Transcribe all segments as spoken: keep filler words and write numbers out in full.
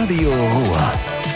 Radio Ruhr.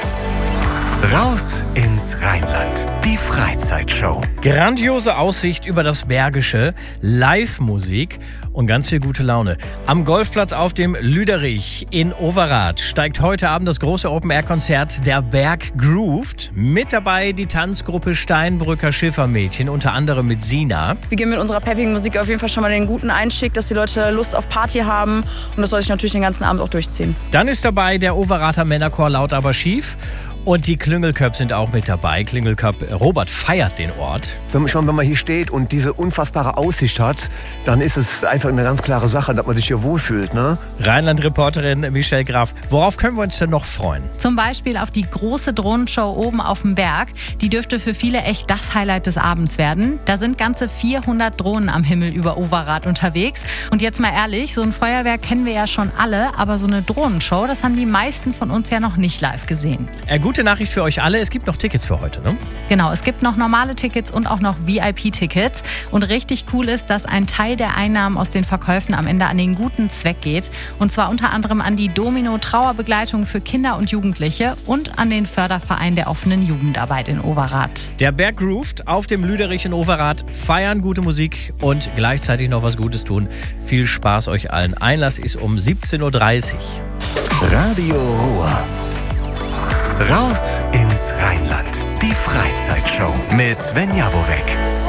Raus ins Rheinland. Die Freizeitshow. Grandiose Aussicht über das Bergische, Live-Musik und ganz viel gute Laune. Am Golfplatz auf dem Lüderich in Overath steigt heute Abend das große Open-Air-Konzert Der Berg Grooved. Mit dabei die Tanzgruppe Steinbrücker Schiffermädchen, unter anderem mit Sina. Wir geben mit unserer peppigen Musik auf jeden Fall schon mal den guten Einstieg, dass die Leute Lust auf Party haben. Und das soll sich natürlich den ganzen Abend auch durchziehen. Dann ist dabei der Overather Männerchor Laut aber schief. Und die Klüngelköp sind auch mit dabei. Klüngelköp Robert feiert den Ort. Wenn man, wenn man hier steht und diese unfassbare Aussicht hat, dann ist es einfach eine ganz klare Sache, dass man sich hier wohlfühlt. Ne? Rheinland-Reporterin Michelle Graf, worauf können wir uns denn noch freuen? Zum Beispiel auf die große Drohnenshow oben auf dem Berg. Die dürfte für viele echt das Highlight des Abends werden. Da sind ganze vierhundert Drohnen am Himmel über Overath unterwegs. Und jetzt mal ehrlich, so ein Feuerwerk kennen wir ja schon alle, aber so eine Drohnenshow, das haben die meisten von uns ja noch nicht live gesehen. Äh, gute Nachricht für euch alle, es gibt noch Tickets für heute, ne? Genau, es gibt noch normale Tickets und auch noch V I P-Tickets. Und richtig cool ist, dass ein Teil der Einnahmen aus den Verkäufen am Ende an den guten Zweck geht. Und zwar unter anderem an die Domino-Trauerbegleitung für Kinder und Jugendliche und an den Förderverein der offenen Jugendarbeit in Overath. Der Berg Grooved auf dem Lüderich in Overath. Feiern, gute Musik und gleichzeitig noch was Gutes tun. Viel Spaß euch allen. Einlass ist um siebzehn Uhr dreißig. Radio Ruhr. Raus ins Rheinland. Die Freizeitshow mit Sven Jaworek.